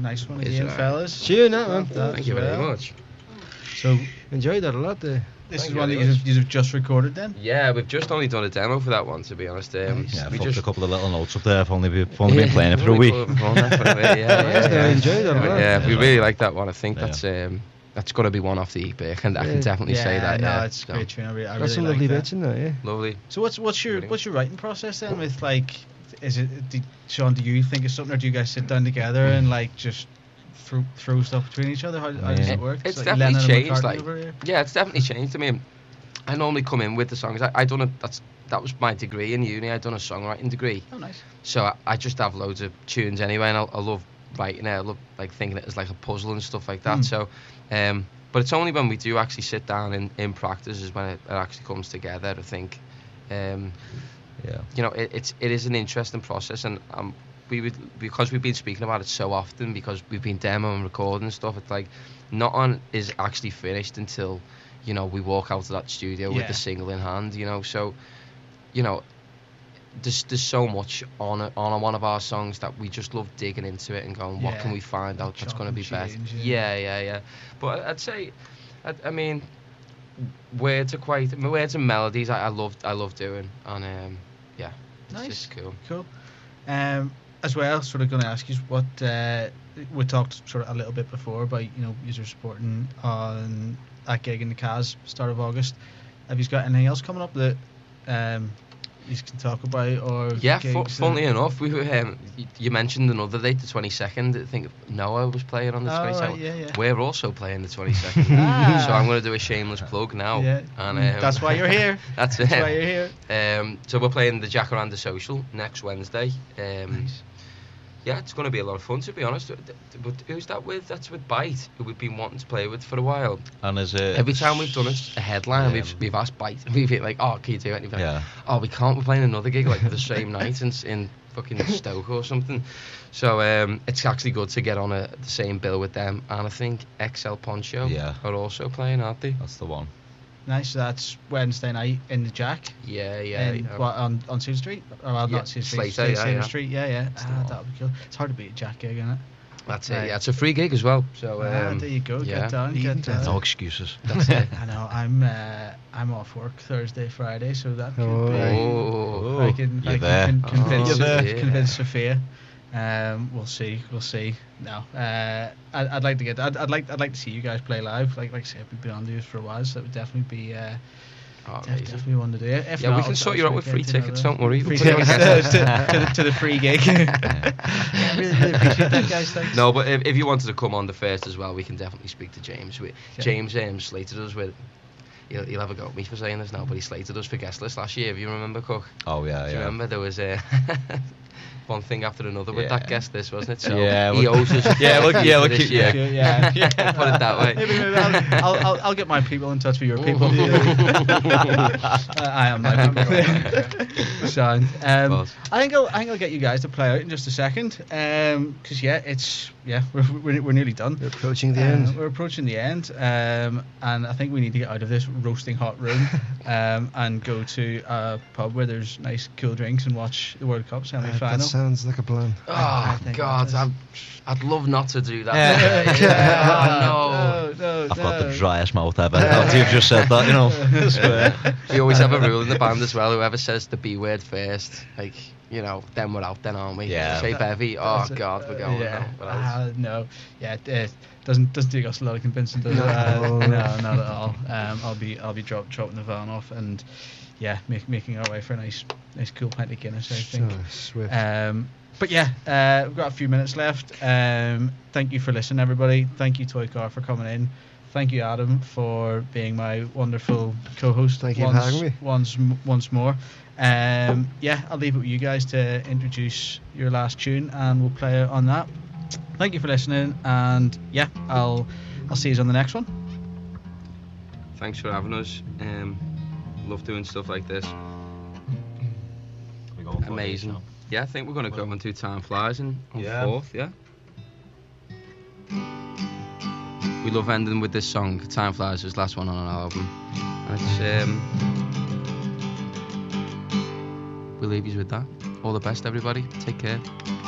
Nice one again, fellas. Cheers, man. Thank you very much. So enjoyed that a lot. This is one that you've just recorded then? Yeah, we've just only done a demo for that one, to be honest. Yeah, we fucked just a couple of little notes up there. I've only been playing it for a week. I enjoyed that a lot. Yeah, we really like that one. I think that's got to be one off the EP. I can definitely say that. No, it's a great tune. I really That's some like lovely that. bits in there, yeah. Lovely. So what's your writing process then? With like, Sean? Do you think of something, or do you guys sit down together and like just throw stuff between each other? How does it work? It's like definitely Lennon and changed. McCartney Like, over here? yeah, it's definitely changed. I mean, I normally come in with the songs. That was my degree in uni. I'd done a songwriting degree. Oh, nice. So I just have loads of tunes anyway, and I love writing it. I love like thinking it as like a puzzle and stuff like that. So, but it's only when we do actually sit down in practice is when it actually comes together. I think, you know, it is an interesting process, and because we've been speaking about it so often, because we've been demoing and recording and stuff. It's like nothing is actually finished until, you know, we walk out of that studio with the single in hand. You know, so, you know, there's so much on one of our songs that we just love digging into it and going, what can we find out that's going to be best? Yeah. But I'd say, I mean, words and melodies I love doing, and yeah, nice, it's just cool. As well, sort of going to ask you what we talked sort of a little bit before about, you know, you're supporting on that gig in the Cas start of August. Have you got anything else coming up that you can talk about? Or funnily enough, we were, you mentioned another date, the 22nd. I think Noah was playing on the 22nd. Right, We're also playing the 22nd. So I'm going to do a shameless plug now. Yeah. And that's why you're here. That's why you're here. So we're playing the Jacaranda Social next Wednesday. Nice. Yeah, it's going to be a lot of fun, to be honest. But who's that with? That's with Bite, who we've been wanting to play with for a while. And is it every time we've done a headline, we've asked Bite, and we've been like, oh, can you do anything? Yeah. Oh, we can't. We're playing another gig like the same night in fucking Stoke or something. So it's actually good to get on the same bill with them. And I think XL Poncho are also playing, aren't they? That's the one. Nice. So that's Wednesday night in the Jack. Yeah. What, on Susan Street? Or not Susan Street. Slater Street. Yeah. That would be cool. It's hard to beat a Jack gig, isn't it? That's it. Yeah, it's a free gig as well. So there you go. Get down. No excuses. That's it. I know. I'm off work Thursday, Friday, so that could be. I can convince Sophia. We'll see. No, I'd like to get. I'd like to see you guys play live. Like I said, we've been on these for a while, so that would definitely be. Definitely one to do. If not, we can sort you out with free tickets. Don't worry. Free tickets to the free gig. Really appreciate that, guys. Thanks. No, but if you wanted to come on the first as well, we can definitely speak to James. James slated us with. He'll have a go at me for saying this now, but he slated us for guest list last year. If you remember, Cook. Oh yeah. Do you remember there was one thing after another with that guest list, wasn't it? So yeah, he owes us. We'll keep yeah. Put it that way. Maybe I'll get my people in touch with your people. I am my people. Sound. I think I'll get you guys to play out in just a second. Because we're nearly done. We're approaching the end. We're approaching the end. And I think we need to get out of this roasting hot room and go to a pub where there's nice cool drinks and watch the World Cup semi-final. That sounds like a plan. Oh God, I'd love not to do that. No. I've got the driest mouth ever. After you've just said that, you know. We always have a rule in the band as well. Whoever says the B word first, like, you know, then we're out, then aren't we? Yeah. Say bevy. Oh God, we're going. No. Yeah. It doesn't take us a lot of convincing, does it? No, not at all. I'll be dropping the van off and making our way for a nice cool pint of Guinness, I think. Swift. But we've got a few minutes left. Thank you for listening, everybody. Thank you, Toy Car, for coming in. Thank you, Adam, for being my wonderful co-host. Thank you for having me. Once more. I'll leave it with you guys to introduce your last tune, and we'll play on that. Thank you for listening, and I'll see you on the next one. Thanks for having us. Love doing stuff like this. Amazing. Yeah, I think we're going to go into Time Flies on 4th, yeah? We love ending with this song. Time Flies is the last one on our album. And it's, we'll leave you with that. All the best, everybody. Take care.